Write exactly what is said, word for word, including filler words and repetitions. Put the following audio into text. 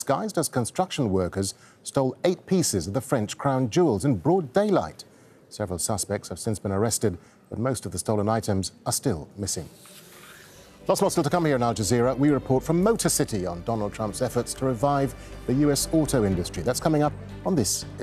Disguised as construction workers, stole eight pieces of the French crown jewels in broad daylight. Several suspects have since been arrested, but most of the stolen items are still missing. Lots more still to come here in Al Jazeera. We report from Motor City on Donald Trump's efforts to revive the U S auto industry. That's coming up on this